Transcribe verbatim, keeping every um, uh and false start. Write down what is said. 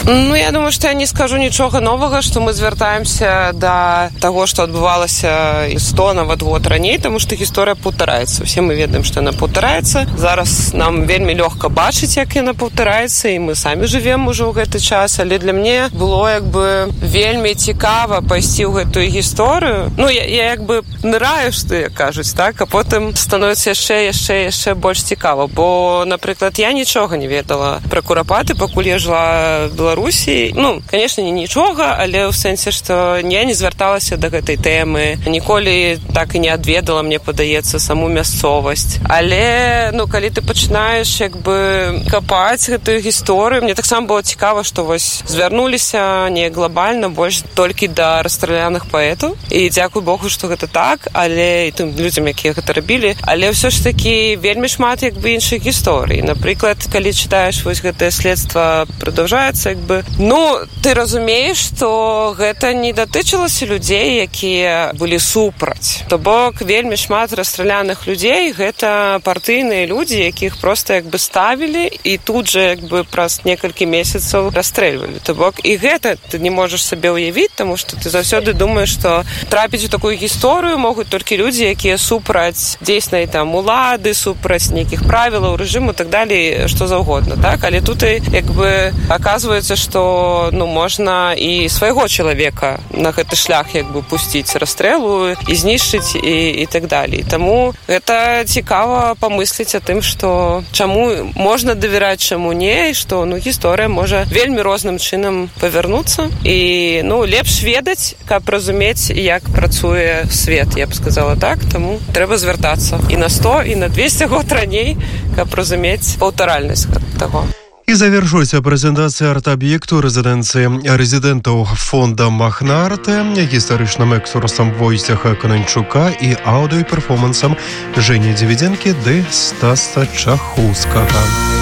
Ну, я думаю, што я не скажу нічога новага, што мы звяртаемся да таго, што адбывалася сто нават год раней, таму што гісторыя паўтараецца. Усе мы ведаем, што яна паўтараецца. Зараз нам вельмі лёгка бачыць, як яна паўтараецца, і мы самі жывем ужо ў гэты час, але для мяне было як бы вельмі цікава пайсці ў гэтую гісторыю. Ну, я, я як бы ныраю, што як кажуць, так, а потым становіцца яшчэ, яшчэ, яшчэ больш цікава, бо, напрыклад, я нічога не ведала пра курапаты, пакуль я жыла в Беларусі. Ну, конечно, не нічога, але ў сэнсе, што я не звярталася да гэтай тэмы, ніколі так і не адведала, мне падаецца, саму мясцовасць. Але, ну, калі ты пачынаеш як бы капаць гэтую гісторыю, мне таксама было цікава, што вось звярнуліся не глобальна, больш толькі да расстраляных паэтаў. І дзякуй Богу, што гэта так, але і тым людзям, якія гэта рабілі. Але ўсё ж такі вельмі шмат як бы іншых гісторый. Напрыклад, калі чытаеш вось гэтае следства продолжаецца, як бы, ну, ты разумееш, што гэта не датычылася людзей, якія былі супраць. То бок, вельмі шмат расстраляных людзей гэта партыйныя людзі, якіх проста як бы ставілі і тут жа як бы праз некалькі месяцаў расстрэльвалі. То бок, і гэта ты не можаш сабе ўявіць, таму што ты заўсёды думаеш, што трапіць у такую гісторыю могуць толькі людзі, якія супраць дзейснай там улады, супраць нейкіх правілаў, рэжыму, так далей, што заўгодна, так? Але тут як бы аказваецца, што ну, можна і свайго чалавека на гэты шлях як бы пусціць расстрэлу і знішчыць і, і так далей. Таму гэта цікава памысліць о тым, што чаму можна давяраць, чаму не, і што ну, гісторыя можа вельмі розным чынам павярнуцца. І ну, лепш ведаць, каб разумець, як працуе свет, я б сказала так. Таму трэба звяртацца і на сто, і на двесце год раней, каб разумець паўтаральнасць таго. І завершується прэзентацыя арт-аб'екту рэзідэнцыі рэзідэнтаў фонда Махнарте, гістарычным экскурсам Войцеха Кананчука і аўдыё-перформансам Жэні Дзівідзенкі ды Стаса Чахускага.